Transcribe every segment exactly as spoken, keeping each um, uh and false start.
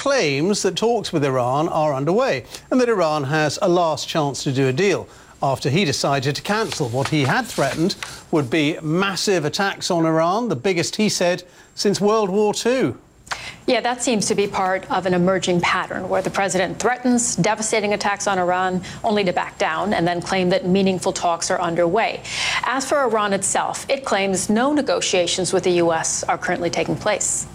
claims that talks with Iran are underway and that Iran has a last chance to do a deal after he decided to cancel what he had threatened would be massive attacks on Iran, the biggest, he said, since World War Two. Yeah, that seems to be part of an emerging pattern where the president threatens devastating attacks on Iran only to back down and then claim that meaningful talks are underway. As for Iran itself, it claims no negotiations with the U S are currently taking place.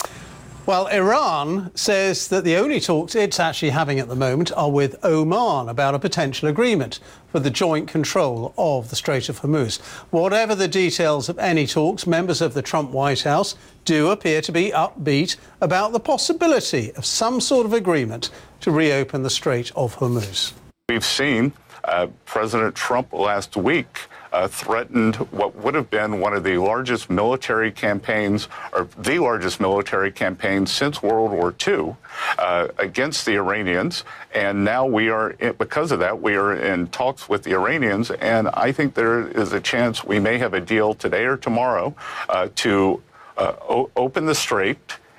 Well, Iran says that the only talks it's actually having at the moment are with Oman about a potential agreement for the joint control of the Strait of Hormuz. Whatever the details of any talks, members of the Trump White House do appear to be upbeat about the possibility of some sort of agreement to reopen the Strait of Hormuz. We've seen uh, President Trump last week Uh, threatened what would have been one of the largest military campaigns, or the largest military campaign since World War Two, uh, against the Iranians. And now we are, because of that, we are in talks with the Iranians. And I think there is a chance we may have a deal today or tomorrow uh, to uh, o- open the strait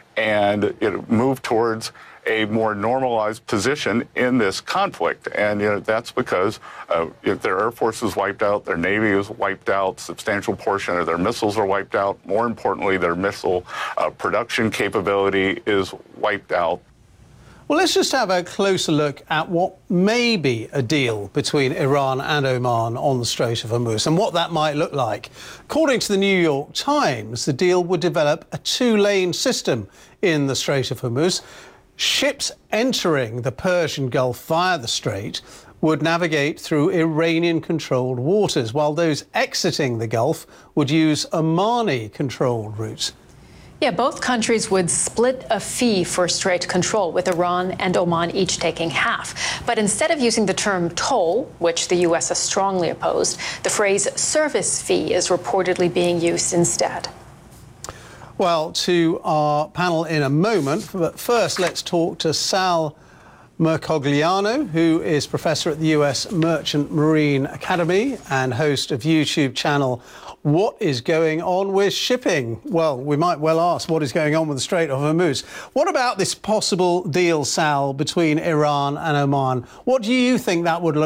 and you know, move towards a more normalized position in this conflict. And you know, that's because uh, if their air force is wiped out, their navy is wiped out, substantial portion of their missiles are wiped out. More importantly, their missile uh, production capability is wiped out. Well, let's just have a closer look at what may be a deal between Iran and Oman on the Strait of Hormuz and what that might look like. According to the New York Times, the deal would develop a two-lane system in the Strait of Hormuz. Ships entering the Persian Gulf via the strait would navigate through Iranian-controlled waters, while those exiting the Gulf would use Omani-controlled routes. Yeah, both countries would split a fee for strait control, with Iran and Oman each taking half. But instead of using the term toll, which the U S has strongly opposed, the phrase service fee is reportedly being used instead. Well, to our panel in a moment, but first let's talk to Sal Mercogliano, who is professor at the U S Merchant Marine Academy and host of YouTube channel What is Going On with Shipping? Well, we might well ask what is going on with the Strait of Hormuz. What about this possible deal, Sal, between Iran and Oman? What do you think that would look